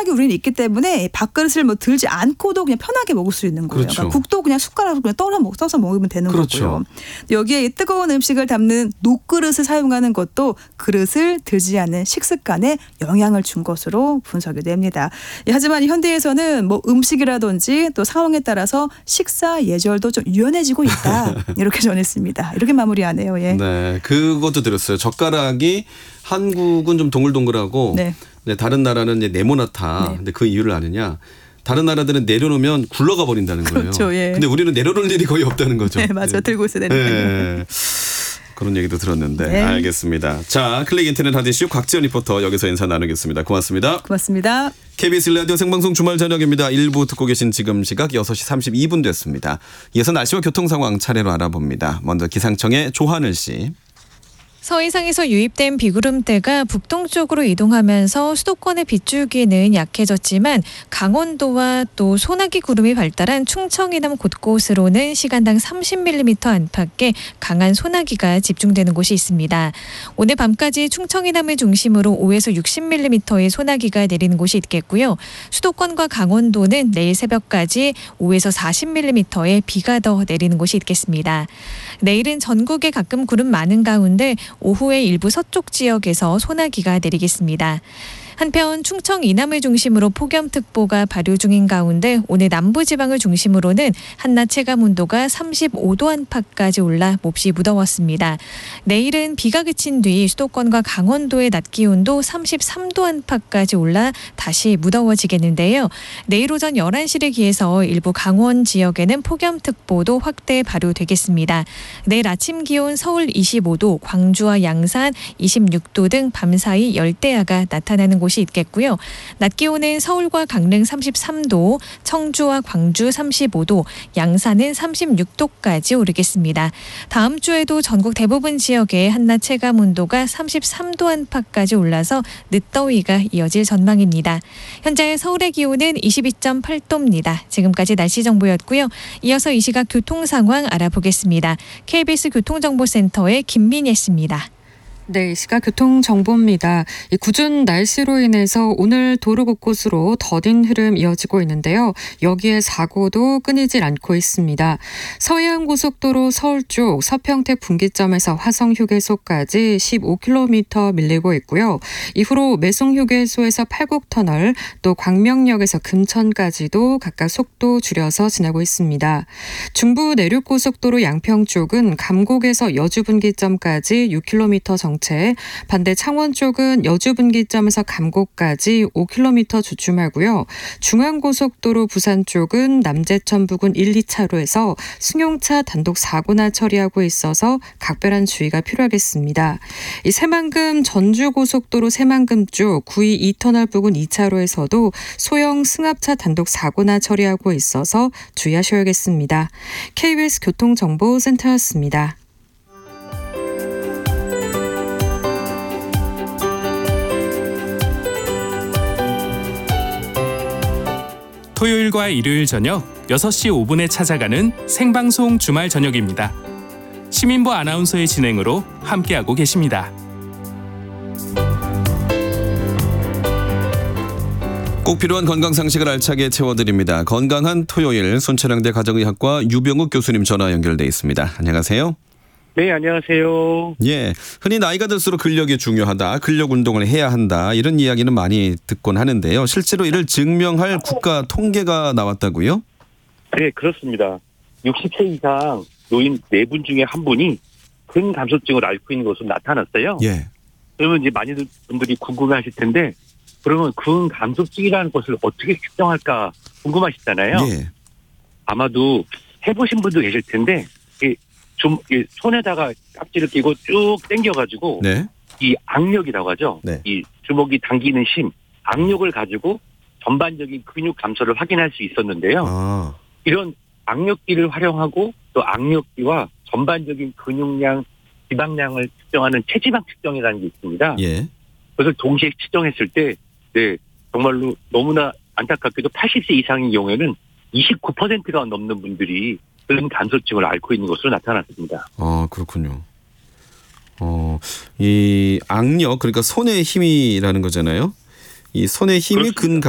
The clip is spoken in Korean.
숟가락이 우리는 있기 때문에 밥그릇을 뭐 들지 않고도 그냥 편하게 먹을 수 있는 거예요. 그렇죠. 그러니까 국도 그냥 숟가락으로 그냥 떠서 먹으면 되는 그렇죠. 거고요. 여기에 뜨거운 음식을 담는 녹그릇을 사용하는 것도 그릇을 들지 않는 식습관에 영향을 준 것으로 분석이 됩니다. 하지만 현대에서는 뭐 음식이라든지 또 상황에 따라서 식사 예절도 좀 유연해지고 있다. 이렇게 전했습니다. 이렇게 마무리하네요. 예. 네, 그것도 들었어요. 젓가락이 한국은 좀 동글동글하고 네. 네, 다른 나라는 이제 네모나타. 네. 근데 그 이유를 아느냐? 다른 나라들은 내려놓으면 굴러가 버린다는 거예요. 그렇죠. 예. 근데 우리는 내려놓을 일이 거의 없다는 거죠. 네, 맞아요. 들고 있어야 되니까요. 네. 그런 얘기도 들었는데 네. 알겠습니다. 자, 클릭 인터넷 하디슈 곽지연 리포터 여기서 인사 나누겠습니다. 고맙습니다. 고맙습니다. KBS 라디오 생방송 주말 저녁입니다. 1부 듣고 계신 지금 시각 6시 32분 됐습니다. 이어서 날씨와 교통 상황 차례로 알아봅니다. 먼저 기상청의 조하늘 씨. 서해상에서 유입된 비구름대가 북동쪽으로 이동하면서 수도권의 빗줄기는 약해졌지만 강원도와 또 소나기 구름이 발달한 충청 이남 곳곳으로는 시간당 30mm 안팎의 강한 소나기가 집중되는 곳이 있습니다. 오늘 밤까지 충청 이남을 중심으로 5에서 60mm의 소나기가 내리는 곳이 있겠고요. 수도권과 강원도는 내일 새벽까지 5에서 40mm의 비가 더 내리는 곳이 있겠습니다. 내일은 전국에 가끔 구름 많은 가운데 오후에 일부 서쪽 지역에서 소나기가 내리겠습니다. 한편 충청 이남을 중심으로 폭염특보가 발효 중인 가운데 오늘 남부지방을 중심으로는 한낮 체감온도가 35도 안팎까지 올라 몹시 무더웠습니다. 내일은 비가 그친 뒤 수도권과 강원도의 낮 기온도 33도 안팎까지 올라 다시 무더워지겠는데요. 내일 오전 11시를 기해서 일부 강원 지역에는 폭염특보도 확대 발효되겠습니다. 내일 아침 기온 서울 25도, 광주와 양산 26도 등 밤사이 열대야가 나타나는 곳이 있겠고요. 낮 기온은 서울과 강릉 33도, 청주와 광주 35도, 양산은 36도까지 오르겠습니다. 다음 주에도 전국 대부분 지역에 한낮 체감 온도가 33도 안팎까지 올라서 늦더위가 이어질 전망입니다. 현재 서울의 기온은 22.8도입니다. 지금까지 날씨 정보였고요. 이어서 이 시각 교통 상황 알아보겠습니다. KBS 교통정보센터의 김민예 씨입니다. 네, 이 시각 교통정보입니다. 이 궂은 날씨로 인해서 오늘 도로 곳곳으로 더딘 흐름 이어지고 있는데요. 여기에 사고도 끊이질 않고 있습니다. 서해안고속도로 서울 쪽 서평택 분기점에서 화성휴게소까지 15km 밀리고 있고요. 이후로 매송휴게소에서 팔곡터널 또 광명역에서 금천까지도 각각 속도 줄여서 지나고 있습니다. 중부 내륙고속도로 양평 쪽은 감곡에서 여주분기점까지 6km 정체, 반대 창원 쪽은 여주분기점에서 감곡까지 5km 주춤하고요. 중앙고속도로 부산 쪽은 남제천 부근 1, 2차로에서 승용차 단독 사고나 처리하고 있어서 각별한 주의가 필요하겠습니다. 이 새만금 전주고속도로 새만금 쪽 구리 2터널 부근 2차로에서도 소형 승합차 단독 사고나 처리하고 있어서 주의하셔야겠습니다. KBS 교통정보센터였습니다. 토요일과 일요일 저녁 6시 5분에 찾아가는 생방송 주말 저녁입니다. 시민부 아나운서의 진행으로 함께하고 계십니다. 꼭 필요한 건강 상식을 알차게 채워드립니다. 건강한 토요일 순천향대 가정의학과 유병욱 교수님 전화 연결돼 있습니다. 안녕하세요. 네, 안녕하세요. 예, 흔히 나이가 들수록 근력이 중요하다, 근력 운동을 해야 한다 이런 이야기는 많이 듣곤 하는데요. 실제로 이를 증명할 국가 통계가 나왔다고요? 네, 그렇습니다. 60세 이상 노인 4분 중에 1분이 근감소증을 앓고 있는 것으로 나타났어요. 예. 그러면 이제 많은 분들이 궁금해하실 텐데, 그러면 근감소증이라는 것을 어떻게 측정할까 궁금하시잖아요. 예. 아마도 해보신 분도 계실 텐데, 좀 손에다가 깍지를 끼고 쭉 당겨가지고 네. 이 악력이라고 하죠. 네. 이 주먹이 당기는 힘, 악력을 가지고 전반적인 근육 감소를 확인할 수 있었는데요. 아. 이런 악력기를 활용하고 또 악력기와 전반적인 근육량, 지방량을 측정하는 체지방 측정이라는 게 있습니다. 예. 그것을 동시에 측정했을 때, 네, 정말로 너무나 안타깝게도 80세 이상의 경우에는 29%가 넘는 분들이 근감소증을 앓고 있는 것으로 나타났습니다. 아, 그렇군요. 이 악력, 그러니까 손의 힘이라는 거잖아요. 이 손의 힘이 그렇습니다.